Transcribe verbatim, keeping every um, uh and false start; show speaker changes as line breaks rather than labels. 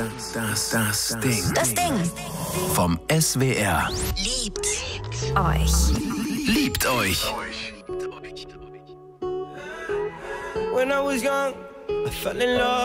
Das, das Ding.
Das Ding.
Vom S W R.
Liebt euch.
Liebt euch.
When I was young, I fell in love.